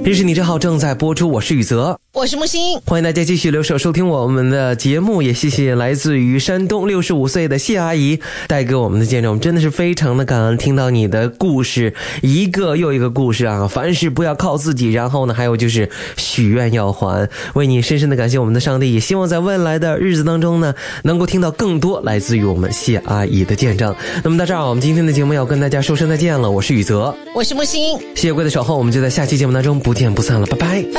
认识你真好正在播出，我是宇泽， 我是木星， 欢迎大家继续留守收听我们的节目，也谢谢来自于山东65岁的谢阿姨带给我们的见证，我们真的是非常的感恩听到你的故事，一个又一个故事啊，凡事不要靠自己，然后呢还有就是许愿要还，为你深深的感谢我们的上帝，也希望在未来的日子当中呢能够听到更多来自于我们谢阿姨的见证。那么到这儿我们今天的节目要跟大家说声再见了，我是宇泽， 我是木星， 谢谢各位的守候，我们就在下期节目当中不见不散了，拜拜。